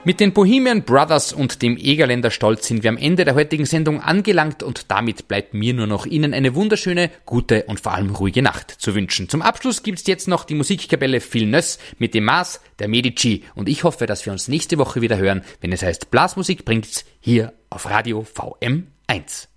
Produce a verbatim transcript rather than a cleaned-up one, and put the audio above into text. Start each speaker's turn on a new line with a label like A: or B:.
A: Mit den Bohemian Brothers und dem Egerländer Stolz sind wir am Ende der heutigen Sendung angelangt und damit bleibt mir nur noch Ihnen eine wunderschöne, gute und vor allem ruhige Nacht zu wünschen. Zum Abschluss gibt's jetzt noch die Musikkapelle Phil Nöss mit dem Maß der Medici und ich hoffe, dass wir uns nächste Woche wieder hören, wenn es heißt Blasmusik bringt's hier auf Radio V M eins.